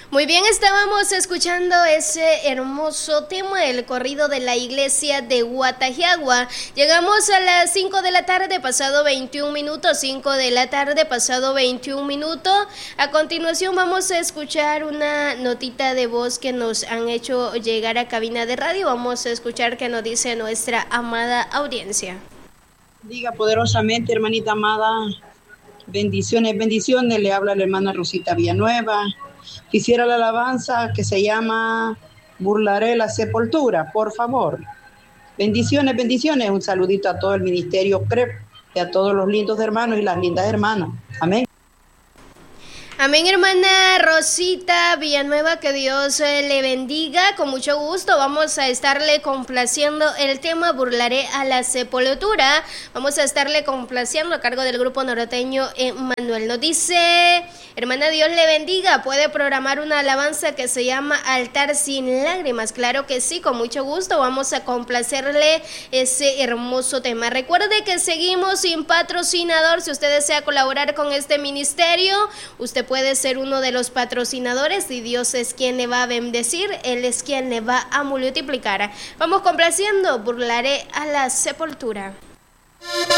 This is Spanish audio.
Muy bien, estábamos escuchando ese hermoso tema, el corrido de la iglesia de Guatajiagua. Llegamos a las 5 de la tarde, pasado 21 minutos, 5 de la tarde, pasado 21 minutos. A continuación vamos a escuchar una notita de voz que nos han hecho llegar a cabina de radio. Vamos a escuchar qué nos dice nuestra amada audiencia. Diga poderosamente, hermanita amada, bendiciones, bendiciones. Le habla la hermana Rosita Villanueva. Quisiera la alabanza que se llama Burlaré la sepultura, por favor. Bendiciones, bendiciones. Un saludito a todo el ministerio CREP y a todos los lindos hermanos y las lindas hermanas. Amén. Amén, hermana Rosita Villanueva, que Dios le bendiga. Con mucho gusto vamos a estarle complaciendo el tema Burlaré a la sepultura. Vamos a estarle complaciendo a cargo del grupo norteño Manuel. Nos dice, hermana, Dios le bendiga, puede programar una alabanza que se llama Altar sin lágrimas. Claro que sí, con mucho gusto vamos a complacerle ese hermoso tema. Recuerde que seguimos sin patrocinador. Si usted desea colaborar con este ministerio, usted puede ser uno de los patrocinadores y Dios es quien le va a bendecir, Él es quien le va a multiplicar. Vamos complaciendo, Burlaré a la sepultura.